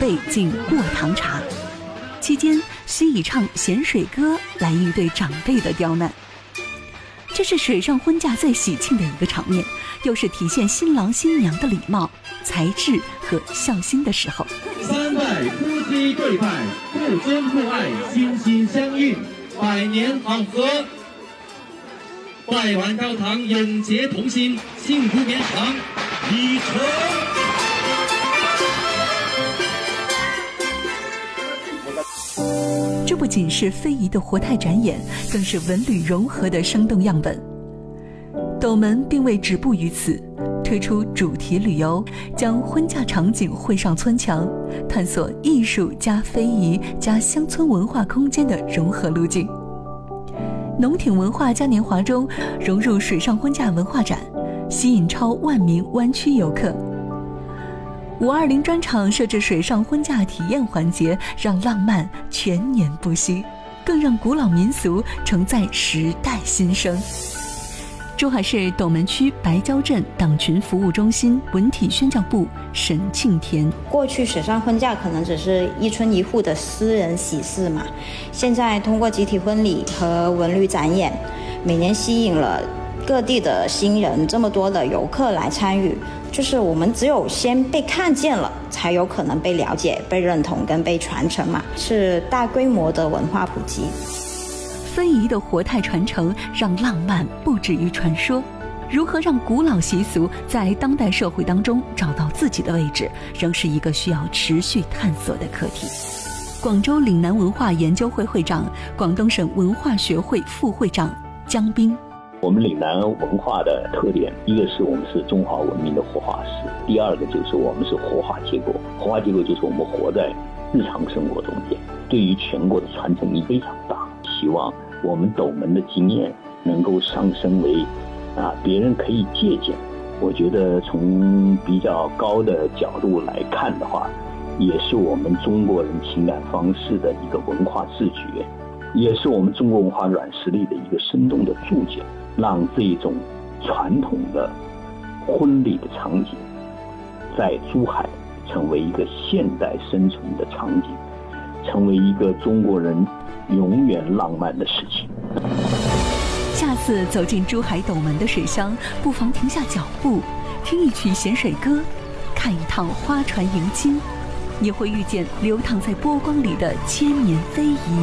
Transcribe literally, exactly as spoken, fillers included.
辈敬过堂茶。期间，需以唱咸水歌来应对长辈的刁难。这是水上婚嫁最喜庆的一个场面，又是体现新郎新娘的礼貌、才智和孝心的时候。 三代夫妻对拜，互尊互爱，心心相印，百年好合。拜完高堂，永结同心，幸福绵长，已成。 这不仅是非遗的活态展演，更是文旅融合的生动样本。斗门并未止步于此，推出主题旅游，将婚嫁场景绘上村墙，探索艺术加非遗加乡村文化空间的融合路径。农挺文化嘉年华中融入水上婚嫁文化展，吸引超万名湾区游客。五二零专场设置水上婚嫁体验环节，让浪漫全年不息，更让古老民俗承载时代新生。珠海市斗门区白蕉镇党群服务中心文体宣教部沈庆田： 过去水上婚嫁可能只是一村一户的私人喜事嘛，现在通过集体婚礼和文旅展演，每年吸引了各地的新人这么多的游客来参与，就是我们只有先被看见了，才有可能被了解、被认同跟被传承嘛，是大规模的文化普及。 非遗的活态传承，让浪漫不止于传说。如何让古老习俗在当代社会当中找到自己的位置，仍是一个需要持续探索的课题。广州岭南文化研究会会长、广东省文化学会副会长江斌： 我们岭南文化的特点，一个是我们是中华文明的活化石，第二个就是我们是活化结构。活化结构就是我们活在日常生活中间，对于全国的传承力非常大。希望我们斗门的经验能够上升为啊，别人可以借鉴。我觉得从比较高的角度来看的话，也是我们中国人情感方式的一个文化自觉，也是我们中国文化软实力的一个生动的注解，让这种传统的婚礼的场景在珠海成为一个现代生存的场景，成为一个中国人永远浪漫的事情。 下次走进珠海斗门的水乡，不妨停下脚步，听一曲咸水歌，看一趟花船迎亲，你会遇见流淌在波光里的千年非遗。